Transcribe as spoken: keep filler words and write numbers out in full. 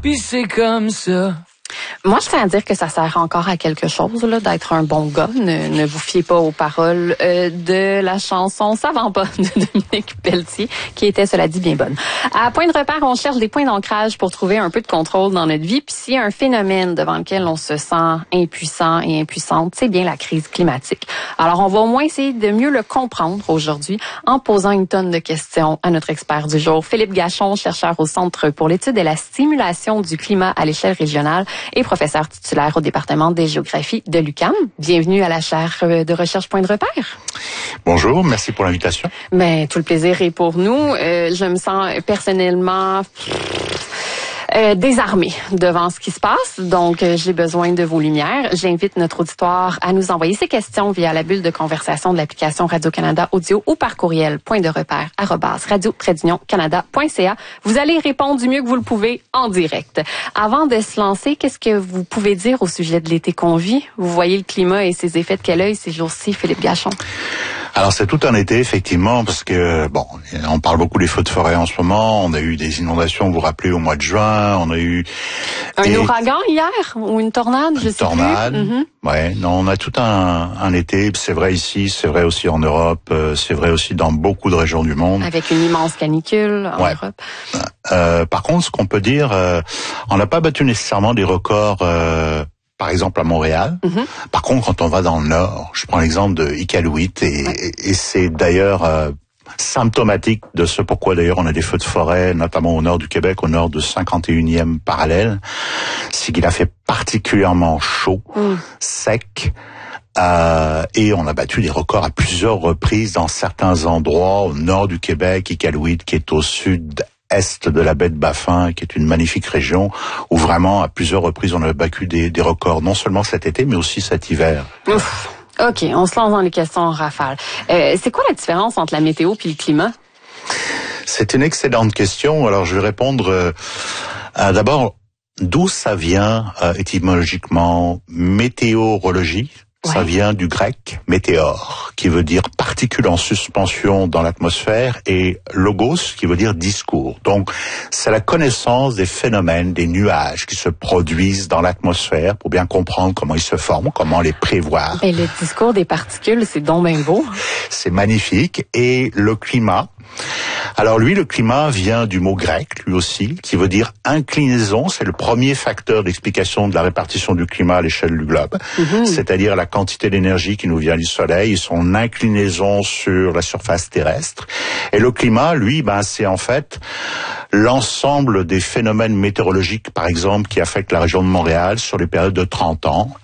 puis c'est comme ça. Moi, je tiens à dire que ça sert encore à quelque chose là, d'être un bon gars. Ne, ne vous fiez pas aux paroles euh, de la chanson Savant pas de Dominique Pelletier, qui était, cela dit, bien bonne. À Point de repère, on cherche des points d'ancrage pour trouver un peu de contrôle dans notre vie. Puis s'il y a un phénomène devant lequel on se sent impuissant et impuissante, c'est bien la crise climatique. Alors, on va au moins essayer de mieux le comprendre aujourd'hui en posant une tonne de questions à notre expert du jour, Philippe Gachon, chercheur au Centre pour l'étude et la stimulation du climat à l'échelle régionale et professeur titulaire au département des géographies de l'U Q A M. Bienvenue à la chaire de recherche Point de repère. Bonjour, merci pour l'invitation. Ben, tout le plaisir est pour nous. Euh, je me sens personnellement Euh, désarmée devant ce qui se passe. Donc, euh, j'ai besoin de vos lumières. J'invite notre auditoire à nous envoyer ses questions via la bulle de conversation de l'application Radio-Canada Audio ou par courriel point de repère arobase radio trait d'union canada point c a. Vous allez répondre du mieux que vous le pouvez en direct. Avant de se lancer, qu'est-ce que vous pouvez dire au sujet de l'été qu'on vit? Vous voyez le climat et ses effets de quel œil ces jours-ci, Philippe Gachon? Alors c'est tout un été effectivement parce que bon, on parle beaucoup des feux de forêt en ce moment. On a eu des inondations, vous vous rappelez, au mois de juin. On a eu un et... ouragan hier ou une tornade, je une sais tornade. plus. Mm-hmm. Ouais, non, on a tout un, un été. C'est vrai ici, c'est vrai aussi en Europe, c'est vrai aussi dans beaucoup de régions du monde. Avec une immense canicule en ouais. Europe. Euh, par contre, ce qu'on peut dire, euh, on n'a pas battu nécessairement des records. Euh, Par exemple à Montréal. Mm-hmm. Par contre, quand on va dans le Nord, je prends l'exemple de Iqaluit et, ouais. et, et c'est d'ailleurs euh, symptomatique de ce pourquoi d'ailleurs on a des feux de forêt, notamment au nord du Québec, au nord de cinquante et unième parallèle, c'est qu'il a fait particulièrement chaud, mm. sec. Euh, et on a battu des records à plusieurs reprises dans certains endroits au nord du Québec, Iqaluit qui est au sud est de la baie de Baffin, qui est une magnifique région où vraiment à plusieurs reprises on a battu des, des records, non seulement cet été mais aussi cet hiver. Ouf. OK, on se lance dans les questions en rafale. Euh, c'est quoi la différence entre la météo puis le climat? C'est une excellente question. Alors je vais répondre euh, à, d'abord d'où ça vient euh, étymologiquement. Météorologie. Ça ouais. vient du grec météore, qui veut dire particule en suspension dans l'atmosphère, et logos, qui veut dire discours. Donc, c'est la connaissance des phénomènes, des nuages qui se produisent dans l'atmosphère pour bien comprendre comment ils se forment, comment les prévoir. Et le discours des particules, c'est donc bien beau. C'est magnifique. Et le climat. Alors lui, le climat vient du mot grec, lui aussi, qui veut dire inclinaison. C'est le premier facteur d'explication de la répartition du climat à l'échelle du globe. Mm-hmm. C'est-à-dire la quantité d'énergie qui nous vient du soleil et son inclinaison sur la surface terrestre. Et le climat, lui, ben, c'est en fait l'ensemble des phénomènes météorologiques, par exemple, qui affectent la région de Montréal sur les périodes de trente ans.